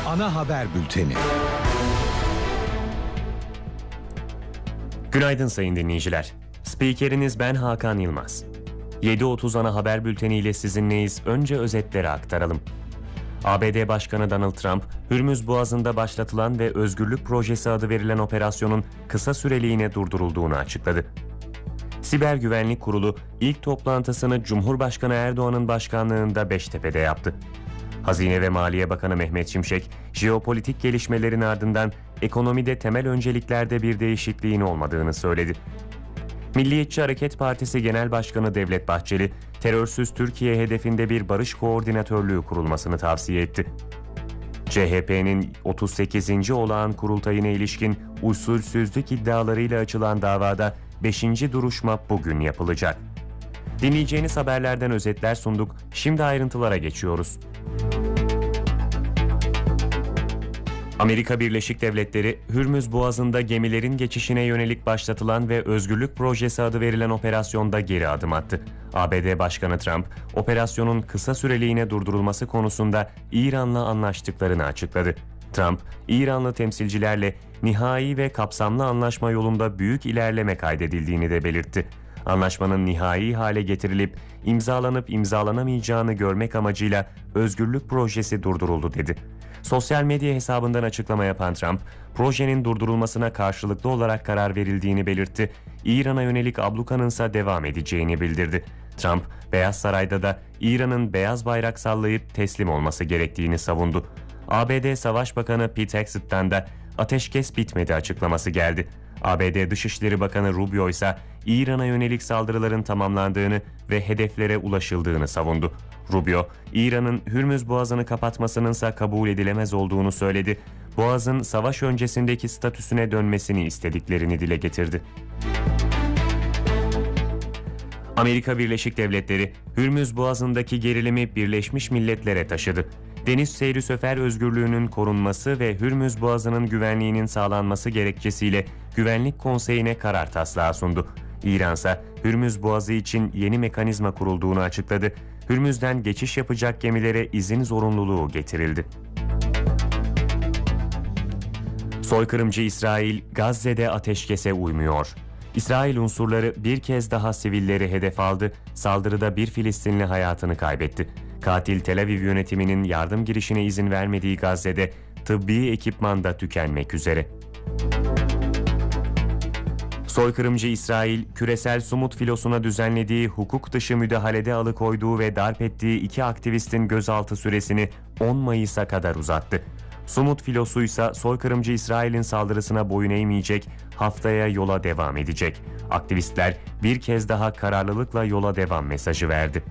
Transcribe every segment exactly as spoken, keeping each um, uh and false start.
Ana haber bülteni. Günaydın sayın dinleyiciler. Spikeriniz ben Hakan Yılmaz. yedi otuz ana haber bülteniyle sizinleyiz. Önce özetleri aktaralım. A B D Başkanı Donald Trump, Hürmüz Boğazı'nda başlatılan ve Özgürlük Projesi adı verilen operasyonun kısa süreliğine durdurulduğunu açıkladı. Siber Güvenlik Kurulu ilk toplantısını Cumhurbaşkanı Erdoğan'ın başkanlığında Beştepe'de yaptı. Hazine ve Maliye Bakanı Mehmet Şimşek, jeopolitik gelişmelerin ardından ekonomide temel önceliklerde bir değişikliğin olmadığını söyledi. Milliyetçi Hareket Partisi Genel Başkanı Devlet Bahçeli, terörsüz Türkiye hedefinde bir barış koordinatörlüğü kurulmasını tavsiye etti. C H P'nin otuz sekizinci olağan kurultayına ilişkin usulsüzlük iddialarıyla açılan davada beşinci duruşma bugün yapılacak. Dinleyeceğiniz haberlerden özetler sunduk. Şimdi ayrıntılara geçiyoruz. Amerika Birleşik Devletleri, Hürmüz Boğazı'nda gemilerin geçişine yönelik başlatılan ve Özgürlük Projesi adı verilen operasyonda geri adım attı. A B D Başkanı Trump, operasyonun kısa süreliğine durdurulması konusunda İran'la anlaştıklarını açıkladı. Trump, İranlı temsilcilerle nihai ve kapsamlı anlaşma yolunda büyük ilerleme kaydedildiğini de belirtti. Anlaşmanın nihai hale getirilip imzalanıp imzalanamayacağını görmek amacıyla Özgürlük Projesi durduruldu dedi. Sosyal medya hesabından açıklama yapan Trump, projenin durdurulmasına karşılıklı olarak karar verildiğini belirtti. İran'a yönelik ablukanın ise devam edeceğini bildirdi. Trump, Beyaz Saray'da da İran'ın beyaz bayrak sallayıp teslim olması gerektiğini savundu. A B D Savaş Bakanı Pete Hegseth'ten de ateşkes bitmedi açıklaması geldi. A B D Dışişleri Bakanı Rubio ise İran'a yönelik saldırıların tamamlandığını ve hedeflere ulaşıldığını savundu. Rubio, İran'ın Hürmüz Boğazı'nı kapatmasının ise kabul edilemez olduğunu söyledi. Boğaz'ın savaş öncesindeki statüsüne dönmesini istediklerini dile getirdi. Amerika Birleşik Devletleri, Hürmüz Boğazı'ndaki gerilimi Birleşmiş Milletler'e taşıdı. Deniz seyri sefer özgürlüğünün korunması ve Hürmüz Boğazı'nın güvenliğinin sağlanması gerekçesiyle Güvenlik Konseyi'ne karar taslağı sundu. İran ise Hürmüz Boğazı için yeni mekanizma kurulduğunu açıkladı. Hürmüz'den geçiş yapacak gemilere izin zorunluluğu getirildi. Soykırımcı İsrail, Gazze'de ateşkese uymuyor. İsrail unsurları bir kez daha sivilleri hedef aldı, saldırıda bir Filistinli hayatını kaybetti. Katil Tel Aviv yönetiminin yardım girişine izin vermediği Gazze'de tıbbi ekipman da tükenmek üzere. Soykırımcı İsrail, küresel Sumut filosuna düzenlediği hukuk dışı müdahalede alıkoyduğu ve darp ettiği iki aktivistin gözaltı süresini on Mayıs'a kadar uzattı. Sumut filosu ise soykırımcı İsrail'in saldırısına boyun eğmeyecek, haftaya yola devam edecek. Aktivistler bir kez daha kararlılıkla yola devam mesajı verdi.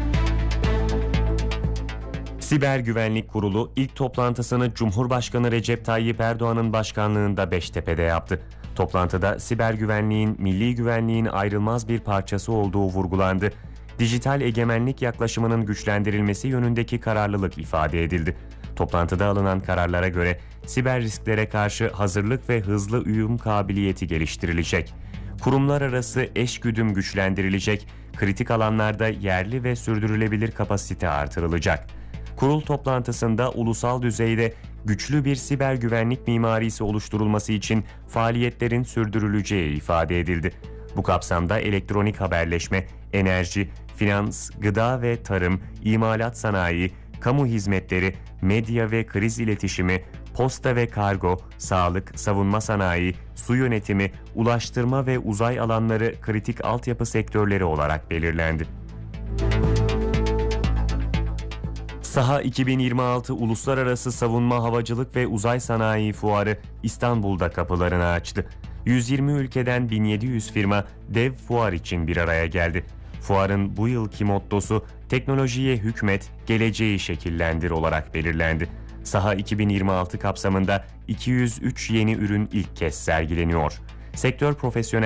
Siber Güvenlik Kurulu ilk toplantısını Cumhurbaşkanı Recep Tayyip Erdoğan'ın başkanlığında Beştepe'de yaptı. Toplantıda siber güvenliğin milli güvenliğin ayrılmaz bir parçası olduğu vurgulandı. Dijital egemenlik yaklaşımının güçlendirilmesi yönündeki kararlılık ifade edildi. Toplantıda alınan kararlara göre siber risklere karşı hazırlık ve hızlı uyum kabiliyeti geliştirilecek. Kurumlar arası eşgüdüm güçlendirilecek, kritik alanlarda yerli ve sürdürülebilir kapasite artırılacak. Kurul toplantısında ulusal düzeyde güçlü bir siber güvenlik mimarisi oluşturulması için faaliyetlerin sürdürüleceği ifade edildi. Bu kapsamda elektronik haberleşme, enerji, finans, gıda ve tarım, imalat sanayi, kamu hizmetleri, medya ve kriz iletişimi, posta ve kargo, sağlık, savunma sanayi, su yönetimi, ulaştırma ve uzay alanları kritik altyapı sektörleri olarak belirlendi. SAHA iki bin yirmi altı Uluslararası Savunma Havacılık ve Uzay Sanayi Fuarı İstanbul'da kapılarını açtı. yüz yirmi ülkeden bin yedi yüz firma dev fuar için bir araya geldi. Fuarın bu yılki mottosu "Teknolojiye hükmet, geleceği şekillendir" olarak belirlendi. SAHA iki bin yirmi altı kapsamında iki yüz üç yeni ürün ilk kez sergileniyor. Sektör profesyonel